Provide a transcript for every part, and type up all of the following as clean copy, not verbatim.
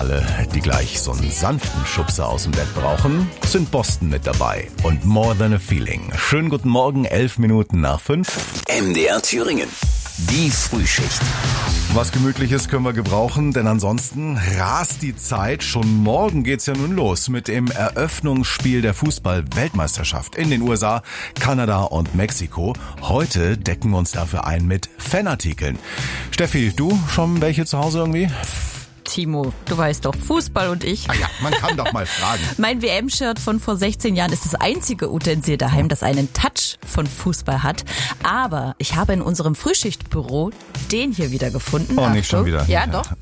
alle, die gleich so einen sanften Schubser aus dem Bett brauchen, sind Boston mit dabei und More Than a Feeling. Schönen guten Morgen, 11 Minuten nach 5. MDR Thüringen. Die Frühschicht. Was Gemütliches können wir gebrauchen, denn ansonsten rast die Zeit. Schon morgen geht's ja nun los mit dem Eröffnungsspiel der Fußball-Weltmeisterschaft in den USA, Kanada und Mexiko. Heute decken wir uns dafür ein mit Fanartikeln. Steffi, du schon welche zu Hause irgendwie? Timo, du weißt doch, Fußball und ich. Ah ja, man kann doch mal fragen. Mein WM-Shirt von vor 16 Jahren ist das einzige Utensil daheim, das einen Touch von Fußball hat. Aber ich habe in unserem Frühschichtbüro den hier wieder gefunden. Oh, nicht schon wieder. Ja, doch.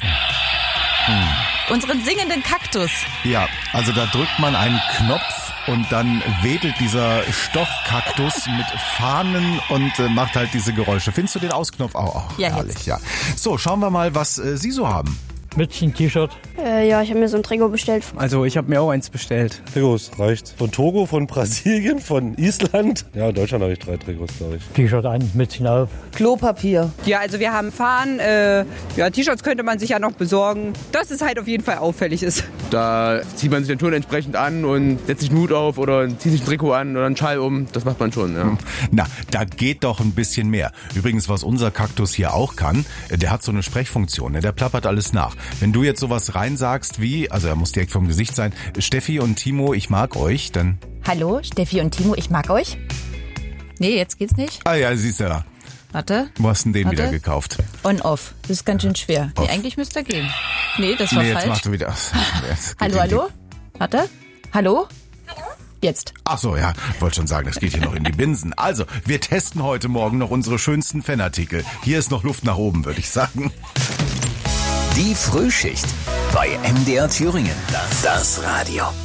Unseren singenden Kaktus. Ja, also da drückt man einen Knopf und dann wedelt dieser Stoffkaktus mit Fahnen und macht halt diese Geräusche. Findest du den Ausknopf auch? Ja, herrlich, jetzt. ja. So, schauen wir mal, was Sie so haben. Mützchen, T-Shirt. Ja, ich habe mir so ein Trikot bestellt. Also ich habe mir auch eins bestellt. Trikots reicht. Von Togo, von Brasilien, von Island. Ja, in Deutschland habe ich 3 Trikots, glaube ich. T-Shirt an, Mützchen auf. Klopapier. Ja, also wir haben Fahnen, T-Shirts könnte man sich ja noch besorgen, dass es halt auf jeden Fall auffällig ist. Da zieht man sich den Ton entsprechend an und setzt sich einen Hut auf oder zieht sich ein Trikot an oder einen Schal um. Das macht man schon, ja. Na, da geht doch ein bisschen mehr. Übrigens, was unser Kaktus hier auch kann, der hat so eine Sprechfunktion, ne? Der plappert alles nach. Wenn du jetzt sowas reinsagst wie, also er muss direkt vom Gesicht sein, Steffi und Timo, ich mag euch, dann... Hallo, Steffi und Timo, ich mag euch. Nee, jetzt geht's nicht. Ah ja, siehst du da. Warte. Wo hast du denn den Warte. wieder gekauft? On-off. Das ist ganz schön schwer. Nee, eigentlich müsste er gehen. Nee, das war Nee, jetzt falsch. machst du wieder... Jetzt geht Hallo? Warte. Hallo? Jetzt. Ach so, ja, wollte schon sagen, das geht hier noch in die Binsen. Also, wir testen heute Morgen noch unsere schönsten Fanartikel. Hier ist noch Luft nach oben, würde ich sagen. Die Frühschicht bei MDR Thüringen. Das Radio.